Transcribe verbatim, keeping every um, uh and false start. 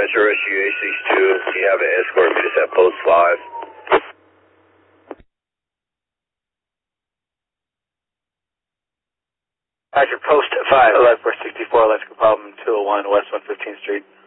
Metro Rescue A six two, you have an escort, meet us at post five. Roger, post five, eleven four sixty-four, electrical problem two oh one West one fifteenth Street.